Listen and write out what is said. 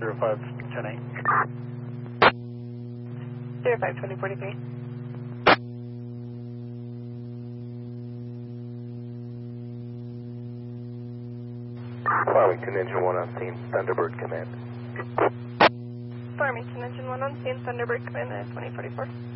0510-8. 05-2043. Farmington Engine 1 on scene, Thunderbird Command. Farmington Engine 1 on scene, Thunderbird Command at 2044.